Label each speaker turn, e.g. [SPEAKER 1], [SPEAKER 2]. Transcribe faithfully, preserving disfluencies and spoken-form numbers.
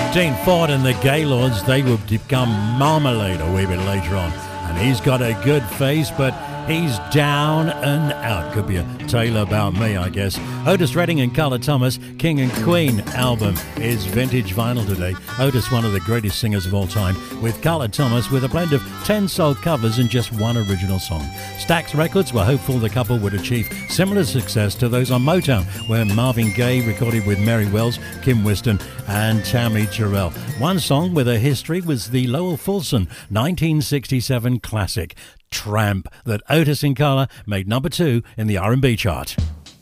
[SPEAKER 1] Dean Ford and the Gaylords, they would become Marmalade a wee bit later on. And he's got a good face, but he's down and out. Could be a tale about me, I guess. Otis Redding and Carla Thomas, King and Queen album is vintage vinyl today. Otis, one of the greatest singers of all time, with Carla Thomas with a blend of ten soul covers and just one original song. Stax Records were hopeful the couple would achieve similar success to those on Motown, where Marvin Gaye recorded with Mary Wells, Kim Whiston and Tammy Terrell. One song with a history was the Lowell Fulson nineteen sixty-seven classic Tramp that Otis and Carla made number two in the R and B chart.